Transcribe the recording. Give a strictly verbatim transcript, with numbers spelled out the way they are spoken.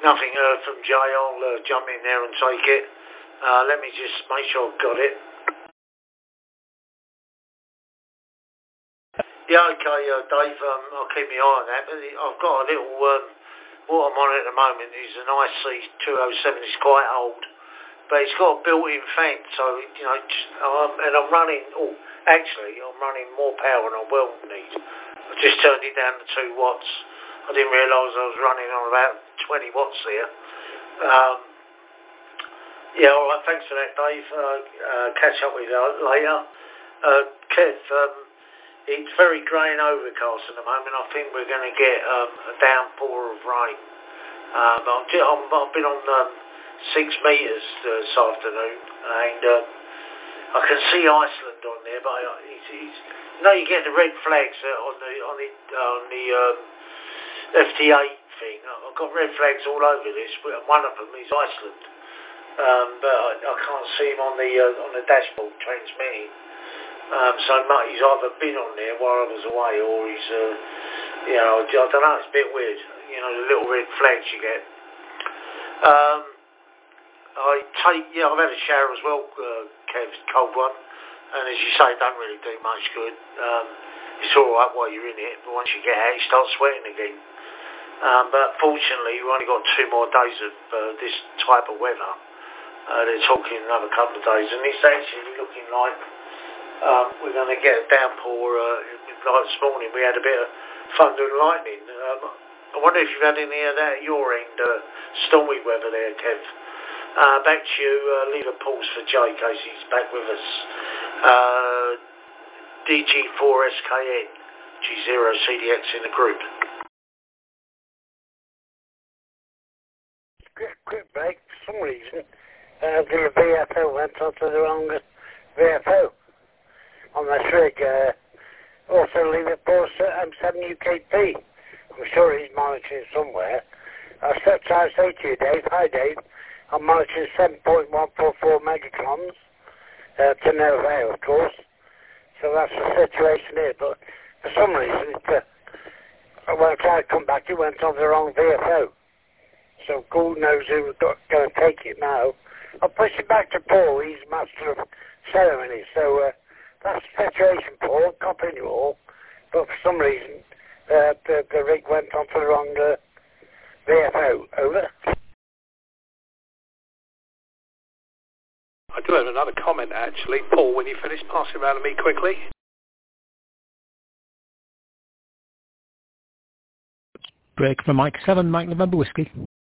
Nothing heard from Jay. I'll uh, jump in there and take it. Uh, let me just make sure I've got it. Yeah, okay, uh, Dave, um, I'll keep my eye on that. But I've got a little, um, what I'm on at the moment is an I C two oh seven. It's quite old, but it's got a built-in fan, so, you know, just, um, and I'm running, oh, actually, I'm running more power than I will need. I just turned it down to two watts. I didn't realise I was running on about twenty watts here. Um, yeah, all right, thanks for that, Dave. Uh, uh, catch up with you later. Uh, Kev, um, it's very grey and overcast at the moment. I think we're going to get um, a downpour of rain. Um, I'm, I'm, I've been on um, six metres uh, this afternoon, and um, I can see Iceland on there, but it's, it's, you know, you get the red flags uh, on the on the uh, on the um, F T A thing. I've got red flags all over this. One of them is Iceland, um, but I, I can't see him on the uh, on the dashboard transmitting. Um, so he's either been on there while I was away, or he's, uh, you know, I don't know. It's a bit weird. You know, the little red flags you get. Um, I take, yeah, I've had a shower as well, uh, Kev, cold one, and as you say, it don't really do much good. Um, it's all right while you're in it, but once you get out, you start sweating again. Um, but fortunately, we've only got two more days of uh, this type of weather. Uh, they're talking another couple of days, and it's actually looking like um, we're going to get a downpour. Uh, like this morning, we had a bit of thunder and lightning. Um, I wonder if you've had any of that at your end, uh, stormy weather there, Kev. Uh, back to you. Uh, leave a pause for Jay in case he's back with us. Uh, D G four S K N, G zero C D X in the group. Quick, quick break. For some reason, uh, the V F O went onto the wrong V F O on this rig. Uh, also, leave it pause at M seven U K P. I'm sure he's monitoring somewhere. I was trying to say to you, Dave. Hi, Dave. I'm monitoring seven point one four four megatons uh, to no avail, of course. So that's the situation here. But for some reason, it, uh, when I tried to come back, it went on the wrong V F O. So God knows who's going to take it now. I'll push it back to Paul. He's master of ceremony. So uh, that's the situation, Paul. Copying you all. But for some reason, uh, the, the rig went onto the wrong uh, V F O. Over. I do have another comment, actually. Paul, when you finish, pass it around to me quickly. Break for Mike seven, Mike November Whiskey.